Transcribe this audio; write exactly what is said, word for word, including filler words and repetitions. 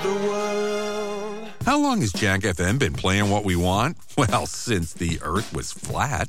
the world. How long has Jack F M been playing what we want? Well, since the Earth was flat.